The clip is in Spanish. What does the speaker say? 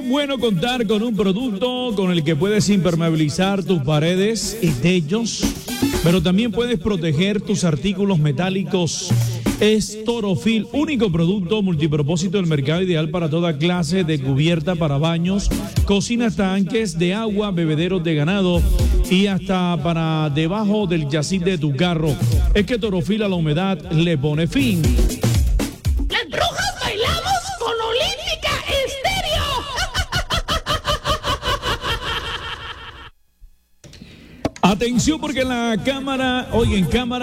bueno contar con un producto con el que puedes impermeabilizar tus paredes y techos, pero también puedes proteger tus artículos metálicos. Es Torofil, único producto multipropósito del mercado, ideal para toda clase de cubierta para baños, cocinas, tanques de agua, bebederos de ganado y hasta para debajo del chasis de tu carro. Es que Torofil a la humedad le pone fin. ¡Las brujas bailamos con Olímpica Estéreo! Atención porque en cámara